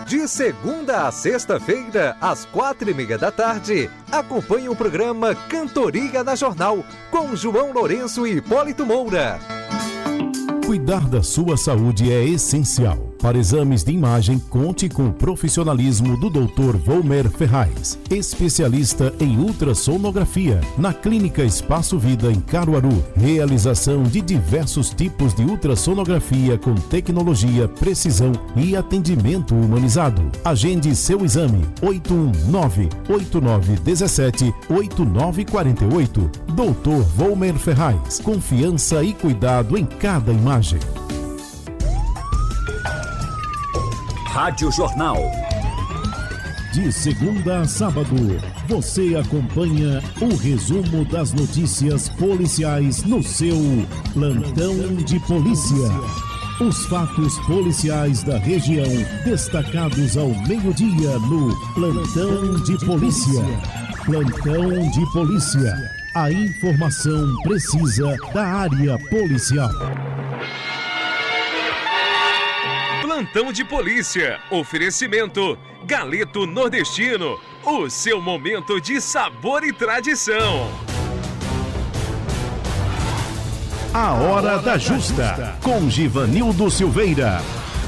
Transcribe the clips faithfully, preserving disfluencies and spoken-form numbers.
De segunda a sexta-feira, às quatro e meia da tarde, acompanhe o programa Cantoria na Jornal, com João Lourenço e Hipólito Moura. Cuidar da sua saúde é essencial. Para exames de imagem, conte com o profissionalismo do doutor Volmer Ferraz, especialista em ultrassonografia, na Clínica Espaço Vida, em Caruaru. Realização de diversos tipos de ultrassonografia com tecnologia, precisão e atendimento humanizado. Agende seu exame. oito um nove, oito nove um sete, oito nove quatro oito. doutor Volmer Ferraz. Confiança e cuidado em cada imagem. Rádio Jornal. De segunda a sábado, você acompanha o resumo das notícias policiais no seu Plantão de Polícia. Os fatos policiais da região, destacados ao meio-dia no Plantão de Polícia. Plantão de Polícia. A informação precisa da área policial. Plantão de Polícia. Oferecimento Galeto Nordestino. O seu momento de sabor e tradição. A Hora da Justa, com Givanildo Silveira.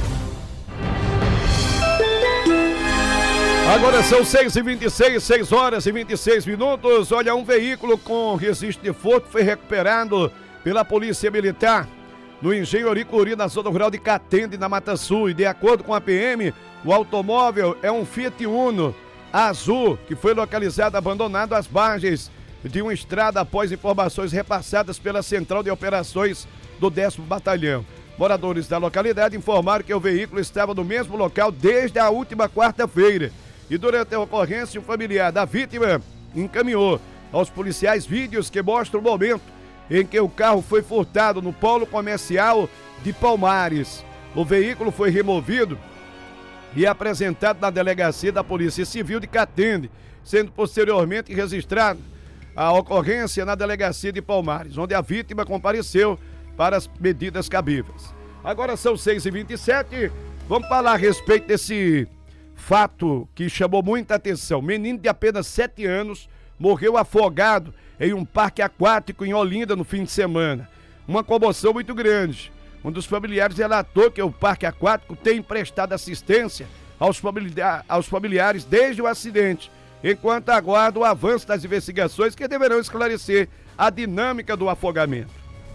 Agora são seis e vinte e seis, seis horas e vinte e seis minutos. Olha, um veículo com registro de furto foi recuperado pela Polícia Militar no Engenho Oricuri, na zona rural de Catende, na Mata Sul. E de acordo com a P M, o automóvel é um Fiat Uno azul, que foi localizado abandonado às margens de uma estrada após informações repassadas pela Central de Operações do décimo Batalhão. Moradores da localidade informaram que o veículo estava no mesmo local desde a última quarta-feira. E durante a ocorrência, o familiar da vítima encaminhou aos policiais vídeos que mostram o momento em que o carro foi furtado no polo comercial de Palmares. O veículo foi removido e apresentado na delegacia da Polícia Civil de Catende, sendo posteriormente registrado a ocorrência na delegacia de Palmares, onde a vítima compareceu para as medidas cabíveis. Agora são seis e vinte e sete, vamos falar a respeito desse fato que chamou muita atenção. Menino de apenas sete anos morreu afogado em um parque aquático em Olinda no fim de semana. Uma comoção muito grande. Um dos familiares relatou que o parque aquático tem prestado assistência aos, familia- aos familiares desde o acidente, enquanto aguarda o avanço das investigações que deverão esclarecer a dinâmica do afogamento.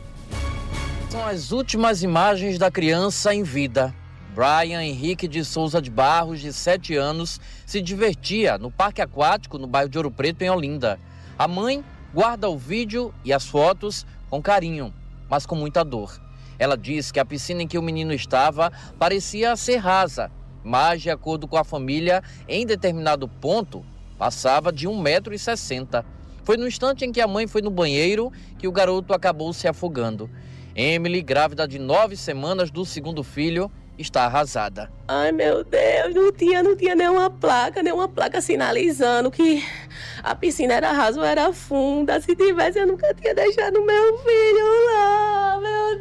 São as últimas imagens da criança em vida. Brian Henrique de Souza de Barros, de sete anos, se divertia no parque aquático no bairro de Ouro Preto, em Olinda. A mãe guarda o vídeo e as fotos com carinho, mas com muita dor. Ela diz que a piscina em que o menino estava parecia ser rasa, mas, de acordo com a família, em determinado ponto, passava de um metro e sessenta. Foi no instante em que a mãe foi no banheiro que o garoto acabou se afogando. Emily, grávida de nove semanas do segundo filho, está arrasada. Ai, meu Deus, não tinha, não tinha nenhuma placa, nenhuma placa sinalizando que a piscina era rasa ou era funda. Se tivesse, eu nunca tinha deixado meu filho lá, meu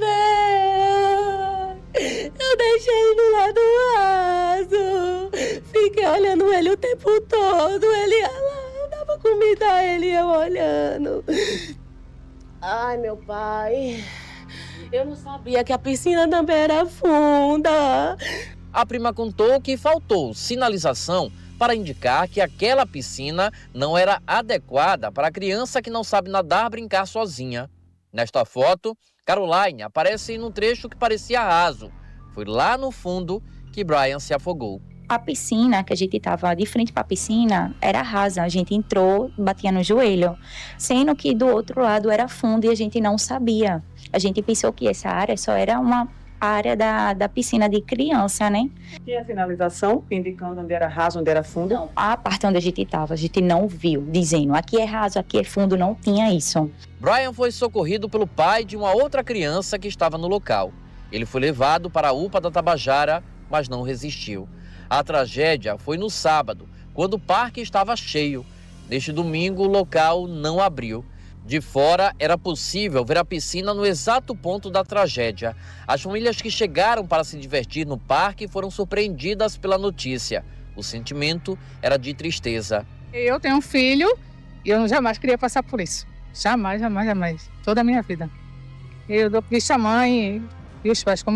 Deus. Eu deixei ele do lado raso. Fiquei olhando ele o tempo todo. Ele ia lá, eu dava comida a ele e eu olhando. Ai, meu pai. Eu não sabia que a piscina também era funda. A prima contou que faltou sinalização para indicar que aquela piscina não era adequada para a criança que não sabe nadar brincar sozinha. Nesta foto, Caroline aparece em um trecho que parecia raso. Foi lá no fundo que Brian se afogou. A piscina, que a gente estava de frente para a piscina, era rasa. A gente entrou, batia no joelho. Sendo que do outro lado era fundo e a gente não sabia. A gente pensou que essa área só era uma área da, da piscina de criança, né? Tinha sinalização indicando onde era raso, onde era fundo? Não, a parte onde a gente estava, a gente não viu, dizendo aqui é raso, aqui é fundo, não tinha isso. Brian foi socorrido pelo pai de uma outra criança que estava no local. Ele foi levado para a U P A da Tabajara, mas não resistiu. A tragédia foi no sábado, quando o parque estava cheio. Neste domingo, o local não abriu. De fora, era possível ver a piscina no exato ponto da tragédia. As famílias que chegaram para se divertir no parque foram surpreendidas pela notícia. O sentimento era de tristeza. Eu tenho um filho e eu jamais queria passar por isso. Jamais, jamais, jamais. Toda a minha vida. Eu dou visto a mãe e os pais como